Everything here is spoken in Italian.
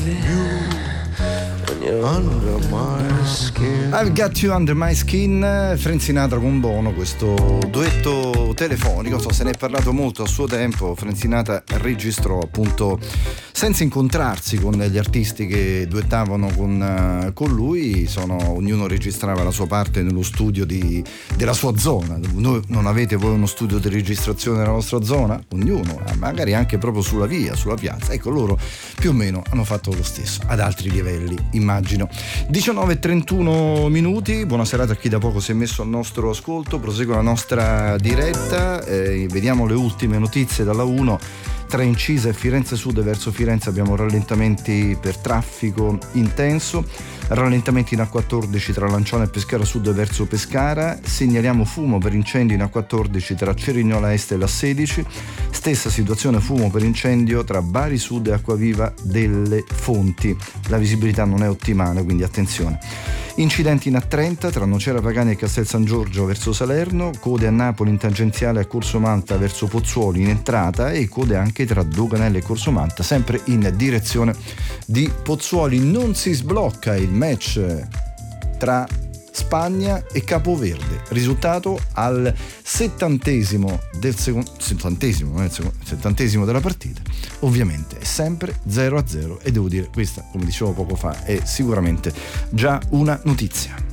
Under my skin. I've Got You Under My Skin, Frank Sinatra con Bono, questo duetto telefonico. So, se ne è parlato molto a suo tempo. Frank Sinatra registrò appunto senza incontrarsi con gli artisti che duettavano con lui, ognuno registrava la sua parte nello studio della sua zona. Non avete voi uno studio di registrazione nella vostra zona? Ognuno, magari anche proprio sulla via, sulla piazza. Ecco, loro più o meno hanno fatto lo stesso, ad altri livelli, immagino. 19:31 minuti, buona serata a chi da poco si è messo al nostro ascolto. Prosegue la nostra diretta, vediamo le ultime notizie dalla 1. Tra Incisa e Firenze Sud verso Firenze abbiamo rallentamenti per traffico intenso, rallentamenti in A14 tra Lanciano e Pescara Sud verso Pescara, segnaliamo fumo per incendio in A14 tra Cerignola Est e la 16, stessa situazione fumo per incendio tra Bari Sud e Acquaviva delle Fonti, la visibilità non è ottimale, quindi attenzione. Incidenti in A30 tra Nocera Pagani e Castel San Giorgio verso Salerno, code a Napoli in tangenziale a Corso Malta verso Pozzuoli in entrata e code anche tra Doganello e Corso Malta, sempre in direzione di Pozzuoli. Non si sblocca il match tra Spagna e Capoverde, risultato al 70° della partita, ovviamente è sempre 0-0 e devo dire, questa, come dicevo poco fa, è sicuramente già una notizia.